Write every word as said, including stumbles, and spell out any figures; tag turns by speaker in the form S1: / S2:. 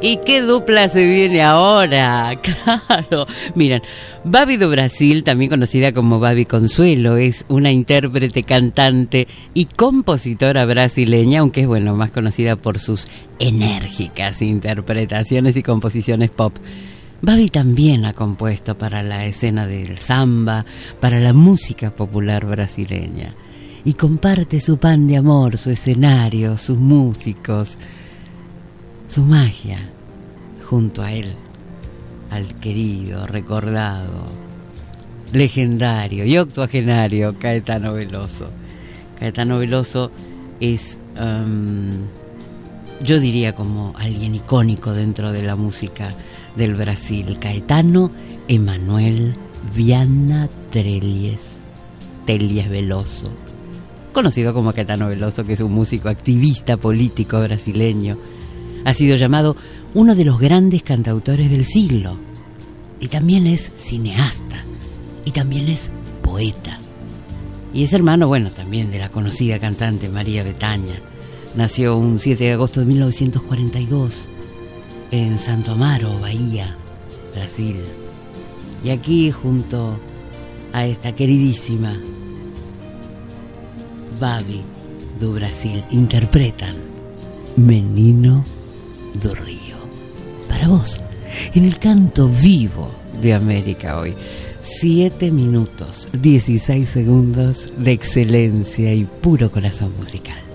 S1: ¿Y qué dupla se viene ahora? Claro. Miren, Babi do Brasil, también conocida como Babi Consuelo, es una intérprete, cantante y compositora brasileña, aunque es, bueno, más conocida por sus enérgicas interpretaciones y composiciones pop. Babi también ha compuesto para la escena del samba, para la música popular brasileña, y comparte su pan de amor, su escenario, sus músicos, su magia, junto a él, al querido, recordado, legendario y octogenario Caetano Veloso. Caetano Veloso es, um, yo diría, como alguien icónico dentro de la música del Brasil. Caetano Emanuel Viana Telles, Telles Veloso, conocido como Caetano Veloso, que es un músico activista político brasileño. Ha sido llamado uno de los grandes cantautores del siglo, y también es cineasta, y también es poeta, y es hermano, bueno, también de la conocida cantante María Bethânia. Nació un siete de agosto de mil novecientos cuarenta y dos en Santo Amaro, Bahía, Brasil, y aquí, junto a esta queridísima Babi do Brasil, interpretan Menino do Río, para vos, en el canto vivo de América Hoy. Siete minutos, dieciséis segundos de excelencia y puro corazón musical.